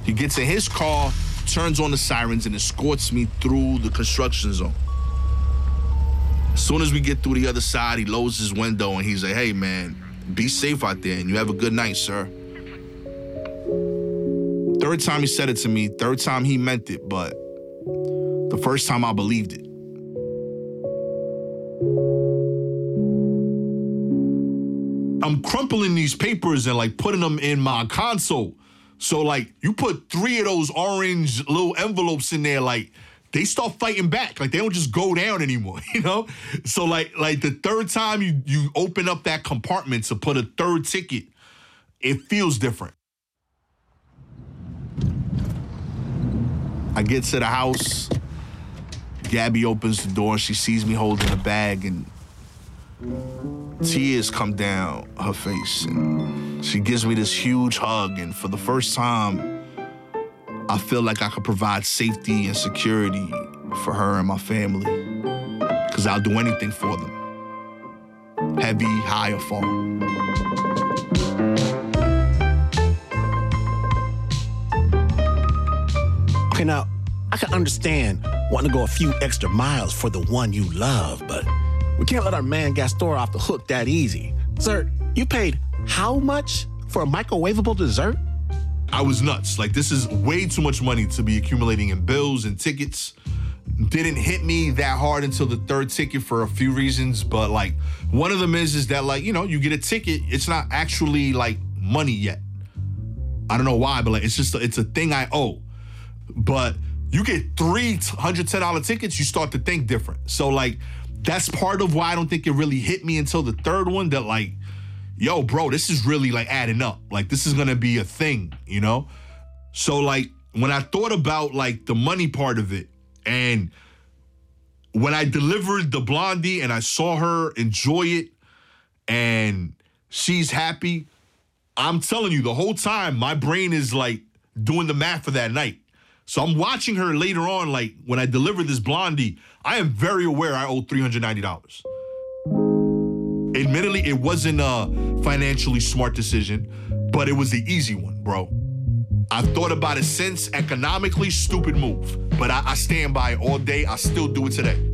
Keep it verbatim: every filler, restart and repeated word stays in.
He gets in his car, turns on the sirens, and escorts me through the construction zone. As soon as we get through the other side, he lowers his window and he's like, hey, man, be safe out there and you have a good night, sir. Third time he said it to me, third time he meant it, but the first time I believed it. I'm crumpling these papers and like putting them in my console. So like you put three of those orange little envelopes in there, like they start fighting back. Like they don't just go down anymore, you know? So like like the third time you you open up that compartment to put a third ticket, it feels different. I get to the house. Gabby opens the door. She sees me holding a bag and tears come down her face. And she gives me this huge hug. And for the first time, I feel like I could provide safety and security for her and my family. Because I'll do anything for them. Heavy, high, or far. Okay, now, I can understand wanting to go a few extra miles for the one you love, but we can't let our man Gastor off the hook that easy. Sir, you paid how much for a microwavable dessert? I was nuts. Like, this is way too much money to be accumulating in bills and tickets. Didn't hit me that hard until the third ticket for a few reasons, but like, one of them is, is that like, you know, you get a ticket, it's not actually like money yet. I don't know why, but like, it's just, a, it's a thing I owe. But you get three one hundred ten dollars tickets, you start to think different. So like, that's part of why I don't think it really hit me until the third one, that like, yo, bro, this is really like adding up. Like, this is gonna be a thing, you know? So like, when I thought about like the money part of it, and when I delivered the Blondie and I saw her enjoy it and she's happy, I'm telling you, the whole time my brain is like doing the math for that night. So I'm watching her later on, like when I deliver this Blondie, I am very aware I owe three hundred ninety dollars. Admittedly, it wasn't a financially smart decision, but it was the easy one, bro. I've thought about it since. Economically, stupid move. But I, I stand by it all day. I still do it today.